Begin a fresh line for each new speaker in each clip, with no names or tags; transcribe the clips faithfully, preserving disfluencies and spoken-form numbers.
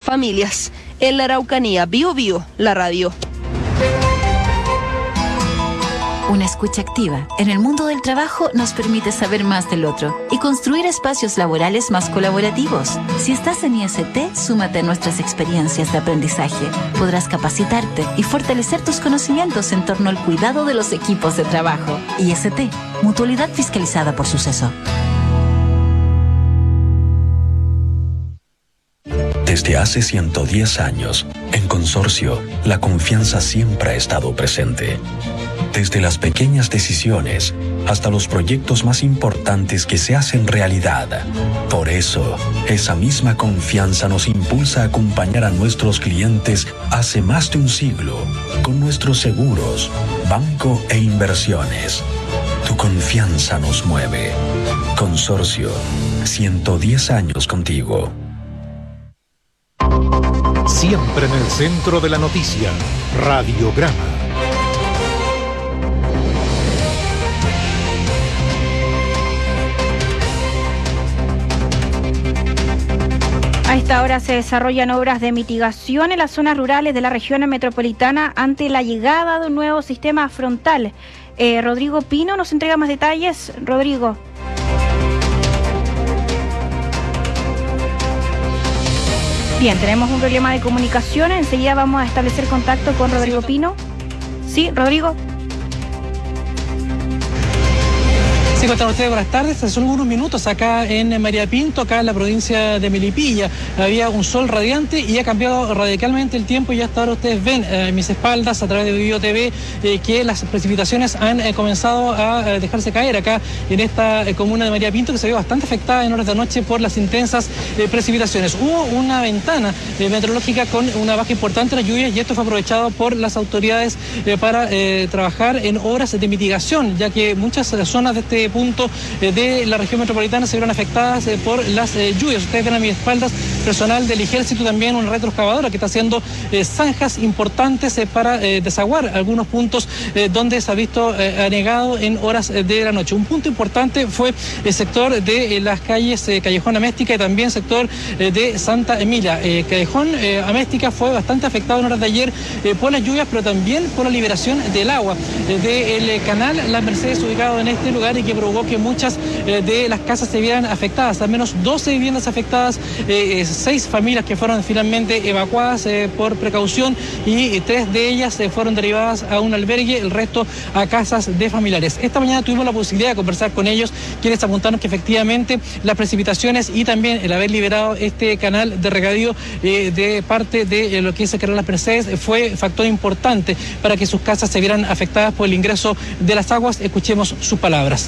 familias. En la Araucanía, Bio Bio, la radio.
Una escucha activa en el mundo del trabajo nos permite saber más del otro y construir espacios laborales más colaborativos. Si estás en I S T, súmate a nuestras experiencias de aprendizaje. Podrás capacitarte y fortalecer tus conocimientos en torno al cuidado de los equipos de trabajo. I S T, Mutualidad Fiscalizada por Suceso.
Desde hace ciento diez años, en Consorcio, la confianza siempre ha estado presente. Desde las pequeñas decisiones hasta los proyectos más importantes que se hacen realidad. Por eso, esa misma confianza nos impulsa a acompañar a nuestros clientes hace más de un siglo con nuestros seguros, banco e inversiones. Tu confianza nos mueve. Consorcio, ciento diez años contigo.
Siempre en el centro de la noticia, Radiograma.
A esta hora se desarrollan obras de mitigación en las zonas rurales de la región metropolitana ante la llegada de un nuevo sistema frontal. Eh, Rodrigo Pino nos entrega más detalles. Rodrigo. Bien, tenemos un problema de comunicación. Enseguida vamos a establecer contacto con Rodrigo Pino. Sí, Rodrigo.
Sí, ¿cómo están ustedes? Buenas tardes. Hace unos minutos acá en María Pinto, acá en la provincia de Melipilla, había un sol radiante y ha cambiado radicalmente el tiempo y hasta ahora ustedes ven eh, en mis espaldas a través de Bio T V eh, que las precipitaciones han eh, comenzado a eh, dejarse caer acá en esta eh, comuna de María Pinto, que se vio bastante afectada en horas de noche por las intensas eh, precipitaciones. Hubo una ventana eh, meteorológica con una baja importante en las lluvias y esto fue aprovechado por las autoridades eh, para eh, trabajar en obras de mitigación, ya que muchas eh, zonas de este punto eh, de la región metropolitana se vieron afectadas eh, por las eh, lluvias. Ustedes ven a mis espaldas personal del ejército, también una retroexcavadora que está haciendo eh, zanjas importantes eh, para eh, desaguar algunos puntos eh, donde se ha visto eh, anegado en horas eh, de la noche. Un punto importante fue el sector de eh, las calles eh, Callejón Améstica y también sector eh, de Santa Emilia. Eh, Callejón eh, Améstica fue bastante afectado en horas de ayer eh, por las lluvias, pero también por la liberación del agua eh, del eh, canal Las Mercedes, ubicado en este lugar y que provocó que muchas eh, de las casas se vieran afectadas, al menos doce viviendas afectadas, eh, seis familias que fueron finalmente evacuadas eh, por precaución y eh, tres de ellas eh, fueron derivadas a un albergue, el resto a casas de familiares. Esta mañana tuvimos la posibilidad de conversar con ellos, quienes apuntaron que efectivamente las precipitaciones y también el haber liberado este canal de regadío eh, de parte de eh, lo que es el canal Las Mercedes eh, fue factor importante para que sus casas se vieran afectadas por el ingreso de las aguas. Escuchemos sus palabras.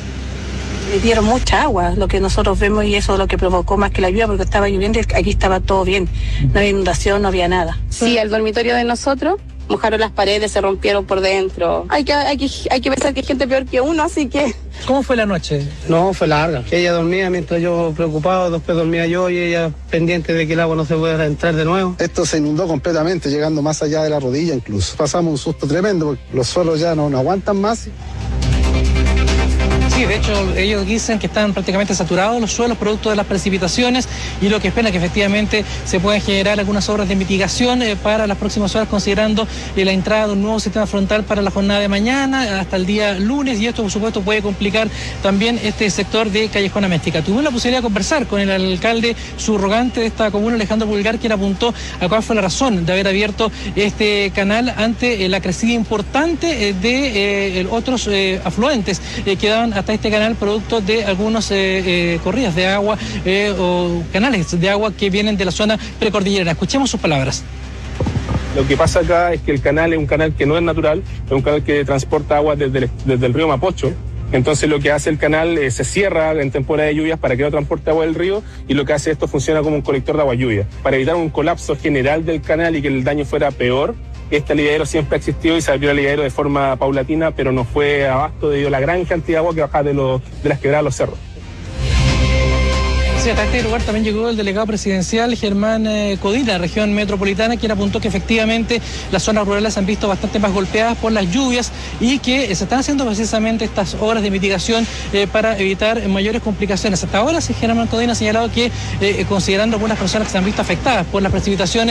Dieron mucha agua, lo que nosotros vemos, y eso es lo que provocó más que la lluvia, porque estaba lloviendo y aquí estaba todo bien, no había inundación, no había nada.
Sí, al dormitorio de nosotros mojaron las paredes, se rompieron por dentro. Hay que, hay que, hay que pensar que hay gente peor que uno, así que...
¿Cómo fue la noche?
No, fue larga. Ella dormía mientras yo preocupado, después dormía yo y ella pendiente de que el agua no se pudiera entrar de nuevo.
Esto se inundó completamente, llegando más allá de la rodilla incluso. Pasamos un susto tremendo porque los suelos ya no, no aguantan más.
Sí, de hecho, ellos dicen que están prácticamente saturados los suelos producto de las precipitaciones y lo que esperan es que efectivamente se puedan generar algunas obras de mitigación eh, para las próximas horas, considerando eh, la entrada de un nuevo sistema frontal para la jornada de mañana hasta el día lunes, y esto por supuesto puede complicar también este sector de Callejón Améstica. Tuvimos la posibilidad de conversar con el alcalde subrogante de esta comuna, Alejandro Pulgar, quien apuntó a cuál fue la razón de haber abierto este canal ante eh, la crecida importante eh, de eh, otros eh, afluentes eh, que daban hasta este canal producto de algunas eh, eh, corridas de agua eh, o canales de agua que vienen de la zona precordillerana. Escuchemos sus palabras.
Lo que pasa acá es que el canal es un canal que no es natural, es un canal que transporta agua desde el, desde el río Mapocho. Entonces lo que hace el canal eh, se cierra en temporada de lluvias para que no transporte agua del río, y lo que hace esto funciona como un colector de agua lluvia. Para evitar un colapso general del canal y que el daño fuera peor, este aliviadero siempre ha existido y se abrió el aliviadero de forma paulatina, pero no fue abasto debido a la gran cantidad de agua que bajaba de, los, de las quebradas de los cerros.
Sí, hasta este lugar también llegó el delegado presidencial Germán eh, Codina, región metropolitana, quien apuntó que efectivamente las zonas rurales se han visto bastante más golpeadas por las lluvias y que eh, se están haciendo precisamente estas obras de mitigación eh, para evitar eh, mayores complicaciones. Hasta ahora, sí, Germán Codina ha señalado que, eh, considerando algunas personas que se han visto afectadas por las precipitaciones,